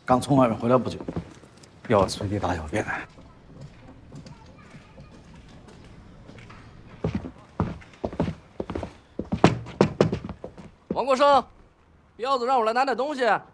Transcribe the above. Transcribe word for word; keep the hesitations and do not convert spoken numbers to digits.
刚从外面回来不久，要随地大小便。 王国生，彪子让我来拿点东西。